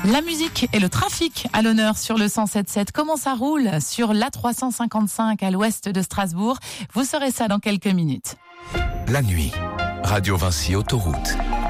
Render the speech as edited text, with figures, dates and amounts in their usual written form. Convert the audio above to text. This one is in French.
La musique et le trafic à l'honneur sur le 107.7. Comment ça roule sur l'A355 à l'ouest de Strasbourg? Vous saurez ça dans quelques minutes. La nuit, Radio Vinci Autoroute.